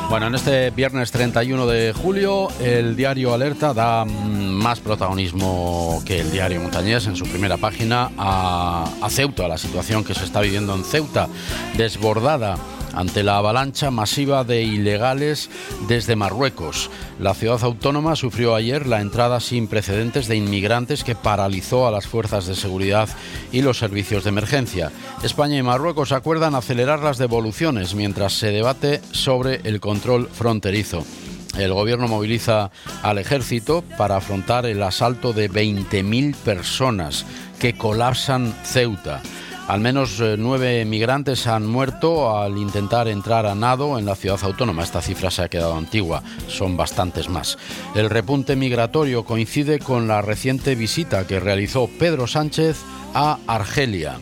Bueno, en este viernes 31 de julio el diario Alerta da más protagonismo que el diario Montañés en su primera página a Ceuta, a la situación que se está viviendo en Ceuta, desbordada ante la avalancha masiva de ilegales desde Marruecos. La ciudad autónoma sufrió ayer la entrada sin precedentes de inmigrantes que paralizó a las fuerzas de seguridad y los servicios de emergencia. España y Marruecos acuerdan acelerar las devoluciones mientras se debate sobre el control fronterizo. El gobierno moviliza al ejército para afrontar el asalto de 20.000 personas que colapsan Ceuta. Al menos 9 migrantes han muerto al intentar entrar a nado en la ciudad autónoma. Esta cifra se ha quedado antigua, son bastantes más. El repunte migratorio coincide con la reciente visita que realizó Pedro Sánchez a Argelia.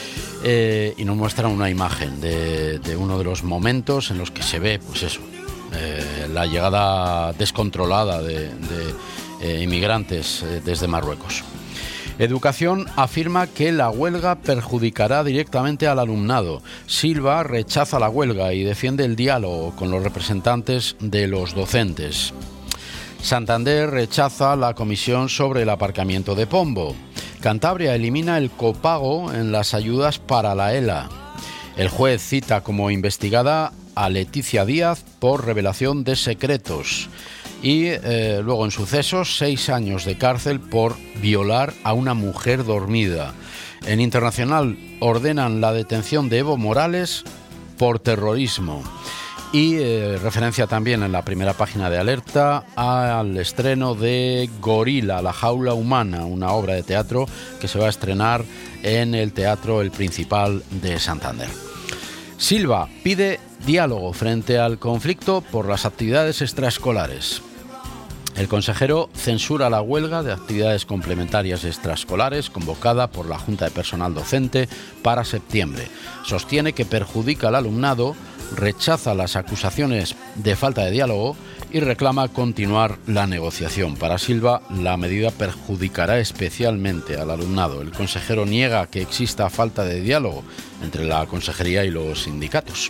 Y nos muestran una imagen de uno de los momentos en los que se ve, pues eso, la llegada descontrolada de inmigrantes desde Marruecos. Educación afirma que la huelga perjudicará directamente al alumnado. Silva rechaza la huelga y defiende el diálogo con los representantes de los docentes. Santander rechaza la comisión sobre el aparcamiento de Pombo. Cantabria elimina el copago en las ayudas para la ELA. El juez cita como investigada a Leticia Díaz por revelación de secretos. Y luego en sucesos, 6 años de cárcel por violar a una mujer dormida. En Internacional ordenan la detención de Evo Morales por terrorismo. Y referencia también en la primera página de Alerta al estreno de Gorila, la jaula humana, una obra de teatro que se va a estrenar en el Teatro El Principal de Santander. Silva pide diálogo frente al conflicto por las actividades extraescolares. El consejero censura la huelga de actividades complementarias extraescolares convocada por la Junta de Personal Docente para septiembre. Sostiene que perjudica al alumnado, rechaza las acusaciones de falta de diálogo y reclama continuar la negociación. Para Silva, la medida perjudicará especialmente al alumnado. El consejero niega que exista falta de diálogo entre la consejería y los sindicatos.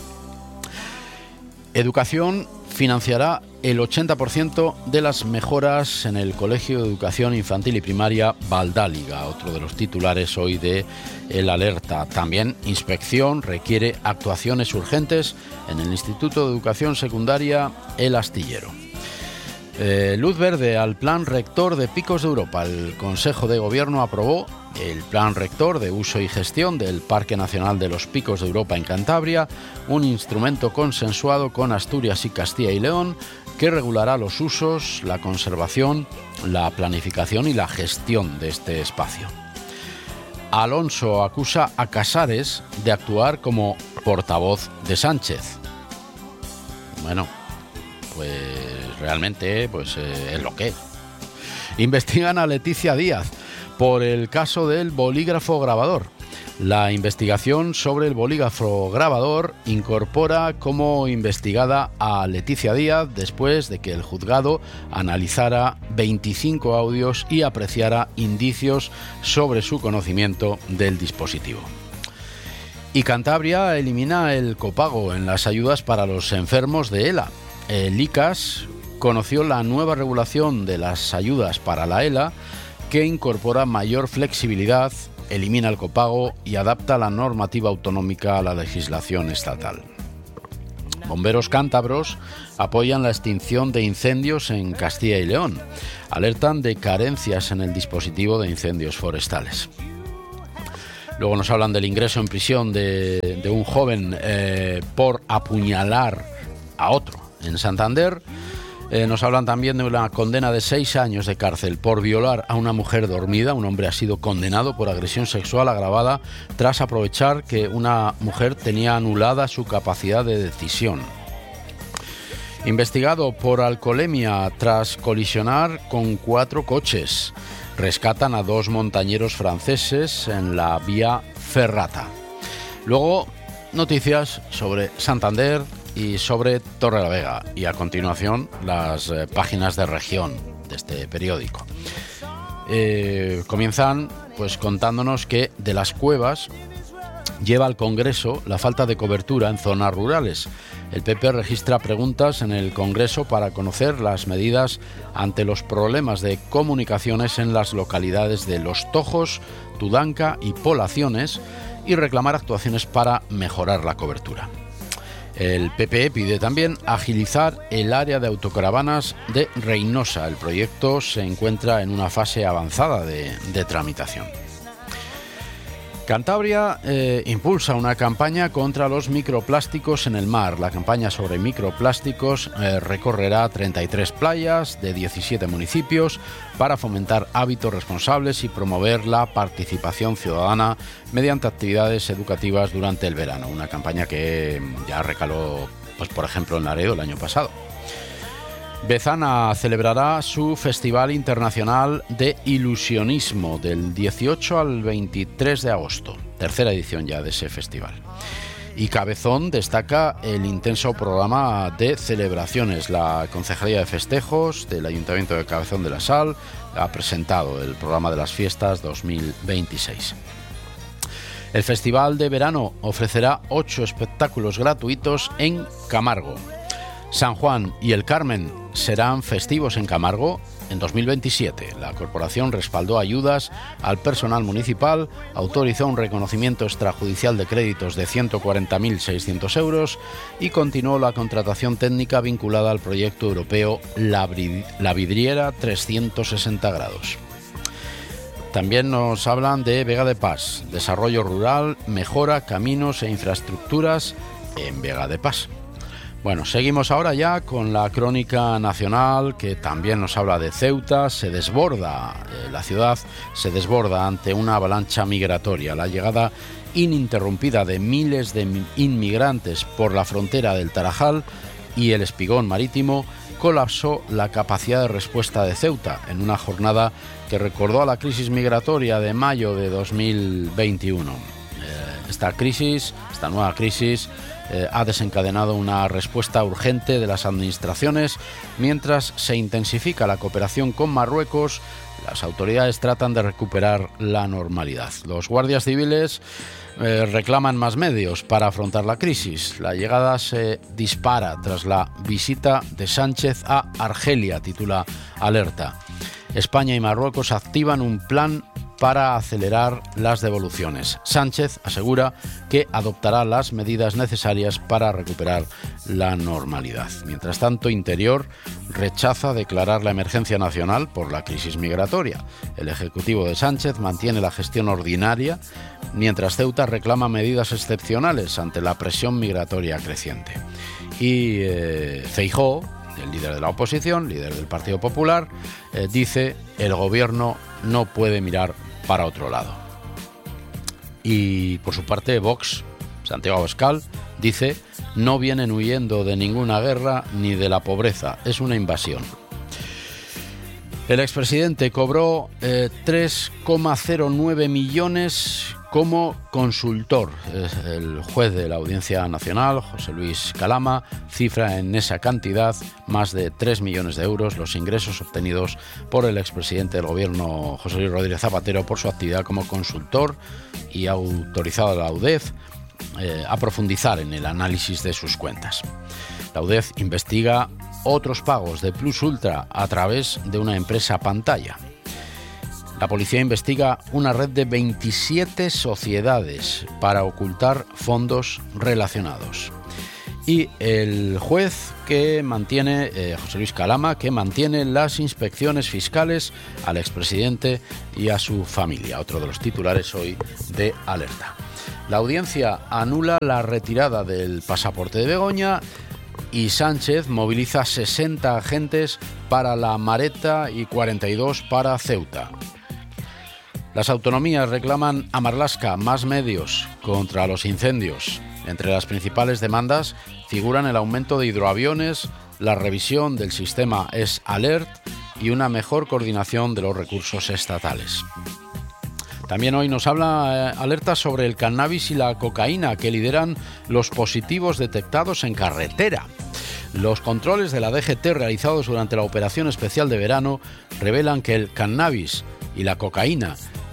Educación financiará el 80% de las mejoras en el Colegio de Educación Infantil y Primaria Valdáliga, otro de los titulares hoy de El Alerta. También Inspección requiere actuaciones urgentes en el Instituto de Educación Secundaria El Astillero. Luz verde al Plan Rector de Picos de Europa. El Consejo de Gobierno aprobó el Plan Rector de uso y gestión del Parque Nacional de los Picos de Europa en Cantabria, un instrumento consensuado con Asturias y Castilla y León que regulará los usos, la conservación, la planificación y la gestión de este espacio. Alonso acusa a Casares de actuar como portavoz de Sánchez. Bueno, pues realmente es lo que es. Investigan a Leticia Díaz por el caso del bolígrafo grabador. La investigación sobre el bolígrafo grabador incorpora como investigada a Leticia Díaz después de que el juzgado analizara 25 audios y apreciara indicios sobre su conocimiento del dispositivo. Y Cantabria elimina el copago en las ayudas para los enfermos de ELA. El ICAS conoció la nueva regulación de las ayudas para la ELA que incorpora mayor flexibilidad, elimina el copago y adapta la normativa autonómica a la legislación estatal. Bomberos cántabros apoyan la extinción de incendios en Castilla y León. Alertan de carencias en el dispositivo de incendios forestales. Luego nos hablan del ingreso en prisión de un joven por apuñalar a otro en Santander. Nos hablan también de una condena de 6 años de cárcel por violar a una mujer dormida. Un hombre ha sido condenado por agresión sexual agravada tras aprovechar que una mujer tenía anulada su capacidad de decisión. Investigado por alcoholemia tras colisionar con 4 coches. Rescatan a 2 montañeros franceses en la vía Ferrata. Luego, noticias sobre Santander y sobre Torrelavega, y a continuación las páginas de región de este periódico. Comienzan pues contándonos que de las cuevas lleva al Congreso la falta de cobertura en zonas rurales. El PP registra preguntas en el Congreso para conocer las medidas ante los problemas de comunicaciones en las localidades de Los Tojos, Tudanca y Polaciones y reclamar actuaciones para mejorar la cobertura. El PP pide también agilizar el área de autocaravanas de Reynosa. El proyecto se encuentra en una fase avanzada de tramitación. Cantabria impulsa una campaña contra los microplásticos en el mar. La campaña sobre microplásticos recorrerá 33 playas de 17 municipios para fomentar hábitos responsables y promover la participación ciudadana mediante actividades educativas durante el verano. Una campaña que ya recaló, por ejemplo, en Laredo el año pasado. Bezana celebrará su Festival Internacional de Ilusionismo del 18 al 23 de agosto, tercera edición ya de ese festival. Y Cabezón destaca el intenso programa de celebraciones. La Concejalía de Festejos del Ayuntamiento de Cabezón de la Sal ha presentado el programa de las fiestas 2026. El Festival de Verano ofrecerá 8 espectáculos gratuitos en Camargo. San Juan y el Carmen serán festivos en Camargo en 2027. La corporación respaldó ayudas al personal municipal, autorizó un reconocimiento extrajudicial de créditos de 140.600 euros y continuó la contratación técnica vinculada al proyecto europeo La Vidriera 360 grados. También nos hablan de Vega de Pas, desarrollo rural, mejora caminos e infraestructuras en Vega de Pas. Bueno, seguimos ahora ya con la crónica nacional, que también nos habla de Ceuta. La ciudad se desborda ante una avalancha migratoria. La llegada ininterrumpida de miles de inmigrantes por la frontera del Tarajal y el Espigón marítimo colapsó la capacidad de respuesta de Ceuta en una jornada que recordó a la crisis migratoria de mayo de 2021. Esta nueva crisis ha desencadenado una respuesta urgente de las administraciones. Mientras se intensifica la cooperación con Marruecos, las autoridades tratan de recuperar la normalidad. Los guardias civiles reclaman más medios para afrontar la crisis. La llegada se dispara tras la visita de Sánchez a Argelia, titula Alerta. España y Marruecos activan un plan para acelerar las devoluciones. Sánchez asegura que adoptará las medidas necesarias para recuperar la normalidad. Mientras tanto, Interior rechaza declarar la emergencia nacional por la crisis migratoria. El Ejecutivo de Sánchez mantiene la gestión ordinaria, mientras Ceuta reclama medidas excepcionales ante la presión migratoria creciente. Y Feijóo, el líder de la oposición, líder del Partido Popular, dice: el gobierno no puede mirar para otro lado. Y por su parte, Vox, Santiago Abascal, dice: no vienen huyendo de ninguna guerra ni de la pobreza, es una invasión. El expresidente cobró 3,09 millones como consultor. El juez de la Audiencia Nacional, José Luis Calama, cifra en esa cantidad más de 3 millones de euros los ingresos obtenidos por el expresidente del gobierno, José Luis Rodríguez Zapatero, por su actividad como consultor, y ha autorizado a la UDEF a profundizar en el análisis de sus cuentas. La UDEF investiga otros pagos de Plus Ultra a través de una empresa pantalla. La policía investiga una red de 27 sociedades para ocultar fondos relacionados. Y el juez que mantiene, José Luis Calama, que mantiene las inspecciones fiscales al expresidente y a su familia. Otro de los titulares hoy de Alerta. La audiencia anula la retirada del pasaporte de Begoña y Sánchez moviliza 60 agentes para La Mareta y 42 para Ceuta. Las autonomías reclaman a Marlaska más medios contra los incendios. Entre las principales demandas figuran el aumento de hidroaviones, la revisión del sistema S-Alert y una mejor coordinación de los recursos estatales. También hoy nos habla Alerta sobre el cannabis y la cocaína, que lideran los positivos detectados en carretera. Los controles de la DGT realizados durante la operación especial de verano revelan que el cannabis y la cocaína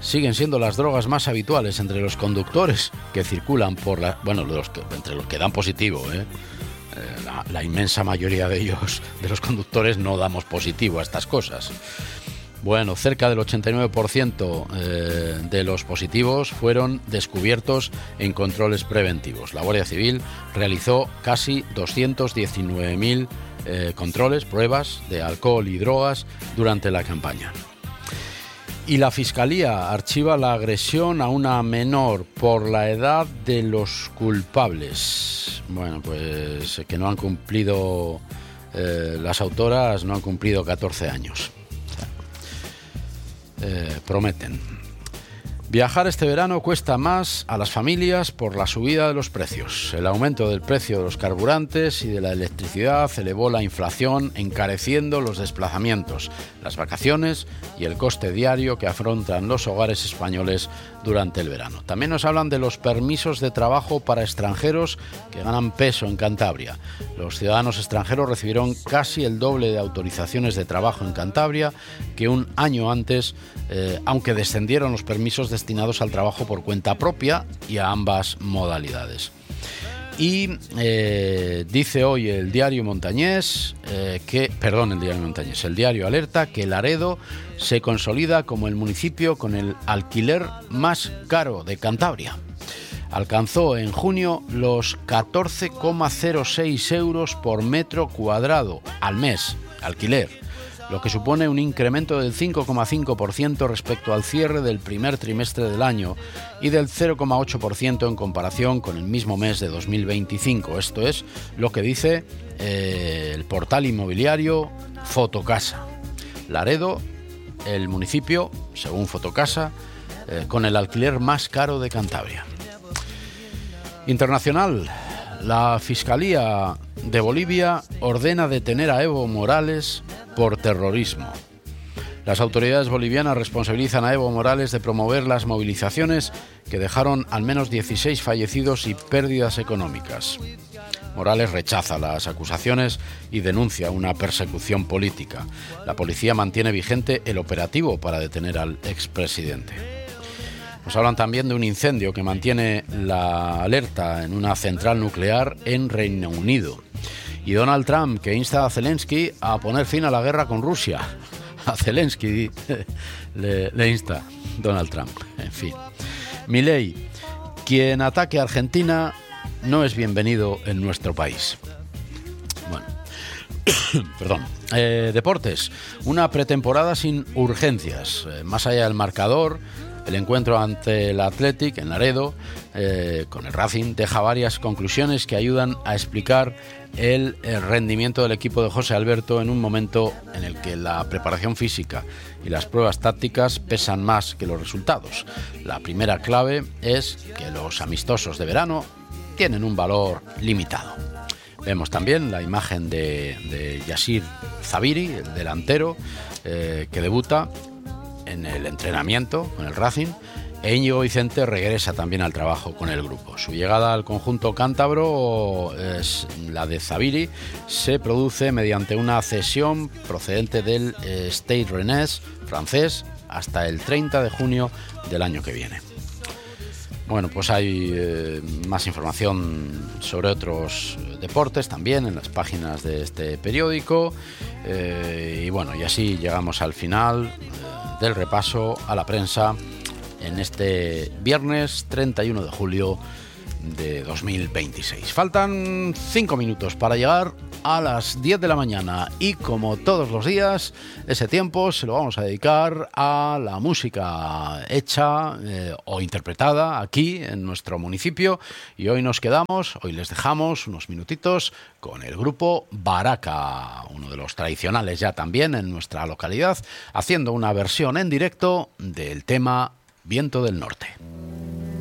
siguen siendo las drogas más habituales entre los conductores que circulan por la... Bueno, entre los que dan positivo, la inmensa mayoría de ellos, de los conductores, no damos positivo a estas cosas. Bueno, cerca del 89% de los positivos fueron descubiertos en controles preventivos. La Guardia Civil realizó casi 219.000 controles, pruebas de alcohol y drogas durante la campaña. Y la Fiscalía archiva la agresión a una menor por la edad de los culpables. Bueno, pues que no han cumplido, las autoras no han cumplido 14 años. Prometen. Viajar este verano cuesta más a las familias por la subida de los precios. El aumento del precio de los carburantes y de la electricidad elevó la inflación, encareciendo los desplazamientos, las vacaciones y el coste diario que afrontan los hogares españoles durante el verano. También nos hablan de los permisos de trabajo para extranjeros que ganan peso en Cantabria. Los ciudadanos extranjeros recibieron casi el doble de autorizaciones de trabajo en Cantabria que un año antes, aunque descendieron los permisos destinados al trabajo por cuenta propia y a ambas modalidades. Y dice hoy el diario montañés, el diario Alerta, que Laredo se consolida como el municipio con el alquiler más caro de Cantabria. Alcanzó en junio los 14,06 euros por metro cuadrado al mes, alquiler, lo que supone un incremento del 5,5% respecto al cierre del primer trimestre del año y del 0,8% en comparación con el mismo mes de 2025. Esto es lo que dice el portal inmobiliario Fotocasa. Laredo, el municipio, según Fotocasa, con el alquiler más caro de Cantabria. Internacional. La Fiscalía de Bolivia ordena detener a Evo Morales por terrorismo. Las autoridades bolivianas responsabilizan a Evo Morales de promover las movilizaciones que dejaron al menos 16 fallecidos y pérdidas económicas. Morales rechaza las acusaciones y denuncia una persecución política. La policía mantiene vigente el operativo para detener al expresidente. Nos hablan también de un incendio que mantiene la alerta en una central nuclear en Reino Unido. Y Donald Trump, que insta a Zelensky a poner fin a la guerra con Rusia. A Zelensky le insta Donald Trump. En fin. Milei, quien ataque a Argentina no es bienvenido en nuestro país. Bueno, perdón. Deportes. Una pretemporada sin urgencias. Más allá del marcador, el encuentro ante el Athletic en Laredo, con el Racing, deja varias conclusiones que ayudan a explicar el rendimiento del equipo de José Alberto en un momento en el que la preparación física y las pruebas tácticas pesan más que los resultados. La primera clave es que los amistosos de verano tienen un valor limitado. Vemos también la imagen de Yasir Zabiri, el delantero, que debuta en el entrenamiento con el Racing, e Íñigo Vicente regresa también al trabajo con el grupo. Su llegada al conjunto cántabro, la de Zabiri, se produce mediante una cesión procedente del Stade Rennais francés hasta el 30 de junio del año que viene. Bueno, pues hay más información sobre otros deportes también en las páginas de este periódico, y bueno, y así llegamos al final del repaso a la prensa en este viernes 31 de julio de 2026. Faltan 5 minutos para llegar a las 10 de la mañana y, como todos los días, ese tiempo se lo vamos a dedicar a la música hecha o interpretada aquí en nuestro municipio, y hoy les dejamos unos minutitos con el grupo Baraka, uno de los tradicionales ya también en nuestra localidad, haciendo una versión en directo del tema Viento del Norte.